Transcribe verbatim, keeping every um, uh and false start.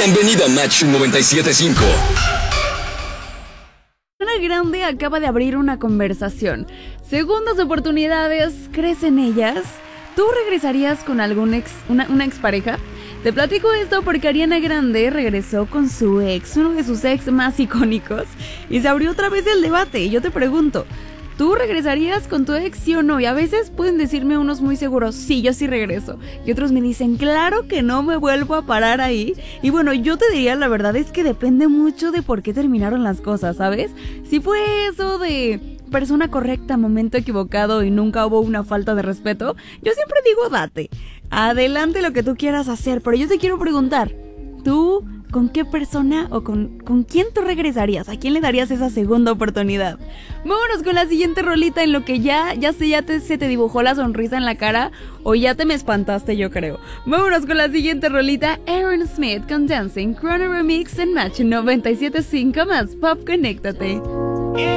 Bienvenido a Match noventa y siete punto cinco. Ariana Grande acaba de abrir una conversación. Segundas oportunidades, ¿crees en ellas? ¿Tú regresarías con algún ex, una, una expareja? Te platico esto porque Ariana Grande regresó con su ex, uno de sus ex más icónicos, y se abrió otra vez el debate. Y yo te pregunto, ¿tú regresarías con tu ex, sí o no? Y a veces pueden decirme unos muy seguros, sí, yo sí regreso. Y otros me dicen, claro que no, me vuelvo a parar ahí. Y bueno, yo te diría, la verdad es que depende mucho de por qué terminaron las cosas, ¿sabes? Si fue eso de persona correcta, momento equivocado y nunca hubo una falta de respeto, yo siempre digo, date. Adelante lo que tú quieras hacer, pero yo te quiero preguntar, ¿tú con qué persona o con, con quién tú regresarías? ¿A quién le darías esa segunda oportunidad? Vámonos con la siguiente rolita en lo que ya, ya sé, ya te, se te dibujó la sonrisa en la cara o ya te me espantaste, yo creo. Vámonos con la siguiente rolita, Aaron Smith con Dancing, Chrono Remix en Match noventa y siete punto cinco más Pop, conéctate.